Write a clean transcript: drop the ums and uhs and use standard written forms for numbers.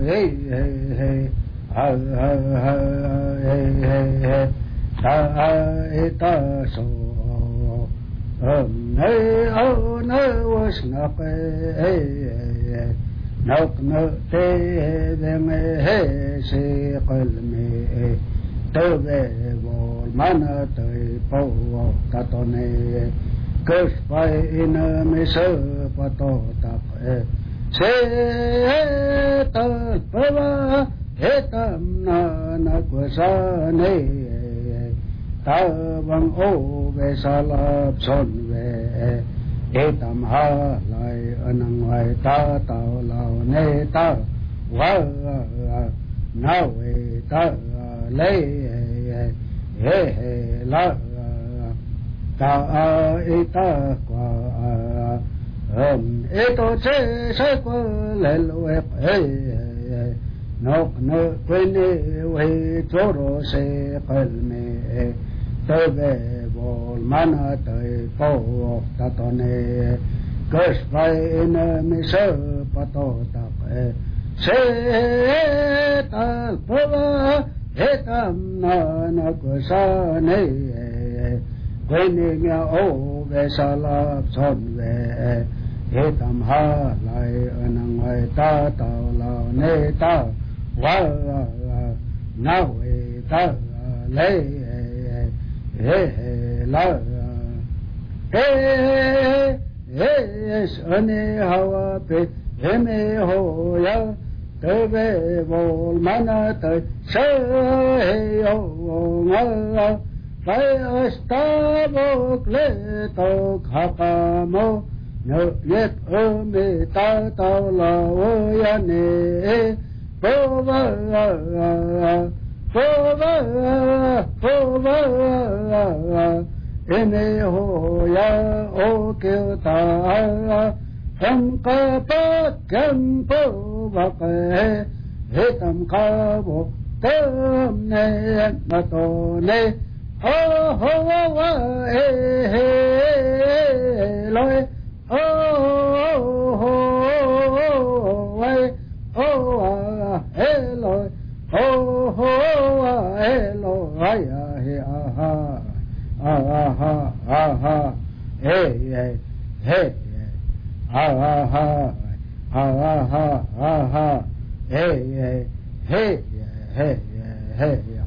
hey hey hey ha ha ha hey hey hey ta so hey oh no was not hey nok no te de me hey si qalmi tơ về vô mana tới po ta to ne cơ phải in me sơ pa to ta se ta pa he tam na kwa sa ne ta vang o về sa la son về he tam ha lai anang lai ta tao lao ne ta wa na we ta lấy he he la ta ta qua to se qua le lo he no quên we choro se qalme te ve vol mana te po ta to ne cos vai in mi se pa to ta se ta pa he tam na kwa sa ne quên nghe ô về sa la son về he tam ha lai anang ai ta tao lao ne ta wa na we ta le he la he ane hawa pe he me ho ya te ve vol mana te se he o ngala vai asta bo kle to khakamo no yet o me ta tao la o ya ne po va ene ho ya o ke ta tam ka pa kam po va he tam ka bo tam ne na to ne ho ho wa he loi ho ho wa ho he loi ho ho he loi ya he aha aha hey hey hey aha aha hey hey hey hey